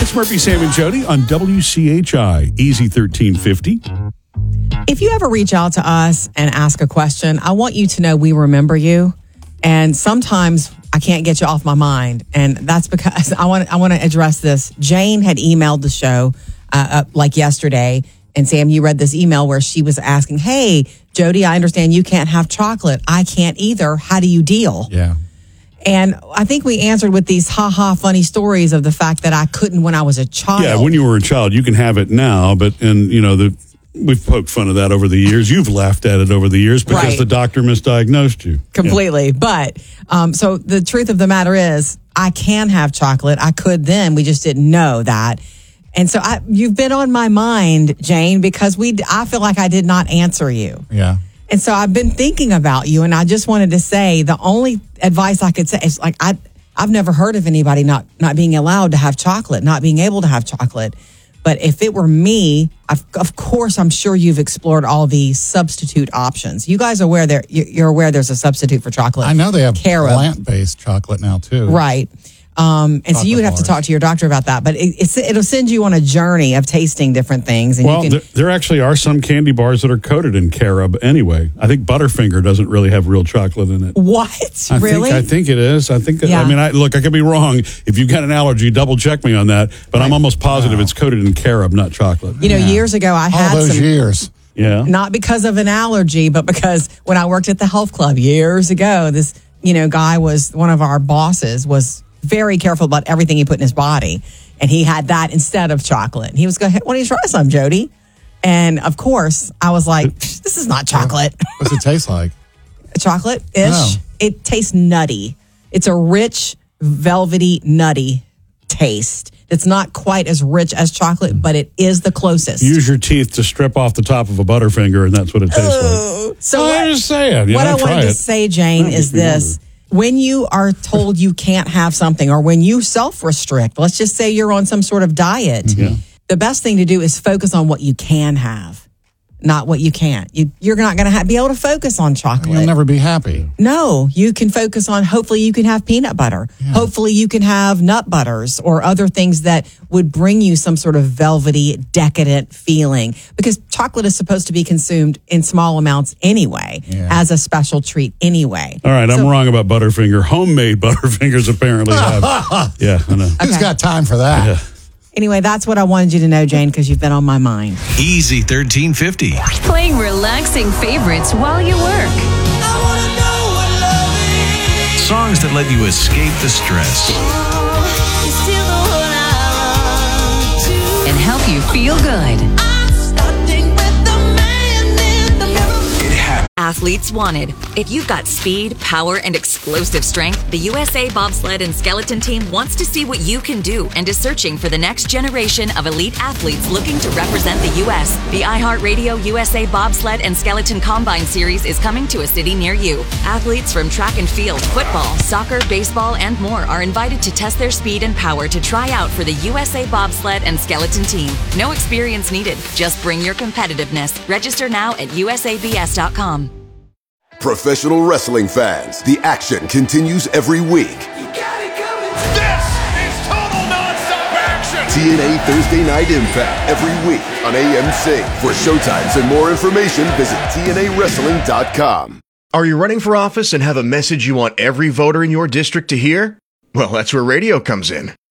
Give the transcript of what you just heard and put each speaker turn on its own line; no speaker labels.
It's Murphy, Sam, and Jody on WCHI, Easy 1350.
If you ever reach out to us and ask a question, I want you to know we remember you. And sometimes I can't get you off my mind. And that's because I want to address this. Jane had emailed the show like yesterday. And Sam, you read this email where she was asking, hey, Jody, I understand you can't have chocolate. I can't either. How do you deal?
Yeah.
And I think we answered with these funny stories of the fact that I couldn't when I was a child.
Yeah, when you were a child, you can have it now, but we've poked fun of that over the years. You've laughed at it over the years because the doctor misdiagnosed you.
Completely. Yeah. But so the truth of the matter is, I can have chocolate. I could then. We just didn't know that. And so you've been on my mind, Jane, because I feel like I did not answer you.
Yeah.
And so I've been thinking about you, and I just wanted to say the only advice I could say is like I've never heard of anybody not being allowed to have chocolate, not being able to have chocolate. But if it were me, of course, I'm sure you've explored all the substitute options. You guys are aware you're aware there's a substitute for chocolate.
I know they have plant-based chocolate now too.
Right. And so you would have to talk to your doctor about that. But it'll send you on a journey of tasting different things. And
there actually are some candy bars that are coated in carob anyway. I think Butterfinger doesn't really have real chocolate in it.
What? Really?
I think it is. I think.
Yeah.
I mean, I could be wrong. If you've got an allergy, double check me on that. But I'm almost positive it's coated in carob, not chocolate.
Years ago, I had
all those years.
Yeah.
Not because of an allergy, but because when I worked at the health club years ago, this guy was one of our bosses was very careful about everything he put in his body. And he had that instead of chocolate. He was going, hey, why don't you try some, Jody? And of course, I was like, this is not chocolate.
What's it taste like?
Chocolate-ish.
Oh.
It tastes nutty. It's a rich, velvety, nutty taste. It's not quite as rich as chocolate, but it is the closest.
Use your teeth to strip off the top of a Butterfinger, and that's what it tastes like.
So
I'm just saying.
What I wanted to say, Jane, is this. When you are told you can't have something, or when you self-restrict, let's just say you're on some sort of diet, the best thing to do is focus on what you can have, not what you can't. You're not going to be able to focus on chocolate.
You'll never be happy.
No, you can focus on, hopefully you can have peanut butter. Yeah. Hopefully you can have nut butters or other things that would bring you some sort of velvety, decadent feeling. Because chocolate is supposed to be consumed in small amounts anyway, as a special treat anyway.
All right, I'm wrong about Butterfinger. Homemade Butterfingers apparently have. Yeah, I know.
Who's got time for that?
Yeah.
Anyway, that's what I wanted you to know, Jane, because you've been on my mind.
Easy 1350.
Playing relaxing favorites while you work.
I wanna know what love is.
Songs that let you escape the stress.
It's still the one I run to.
And help you feel good.
I'm starting with the man in the mirror.
Athletes wanted. If you've got speed, power, and explosive strength, the USA Bobsled and Skeleton Team wants to see what you can do and is searching for the next generation of elite athletes looking to represent the U.S. The iHeartRadio USA Bobsled and Skeleton Combine Series is coming to a city near you. Athletes from track and field, football, soccer, baseball, and more are invited to test their speed and power to try out for the USA Bobsled and Skeleton Team. No experience needed. Just bring your competitiveness. Register now at usabs.com.
Professional wrestling fans, the action continues every week.
You got it coming. This is total nonstop action.
TNA Thursday Night Impact every week on AMC. For showtimes and more information, visit TNAWrestling.com.
Are you running for office and have a message you want every voter in your district to hear? Well, that's where radio comes in.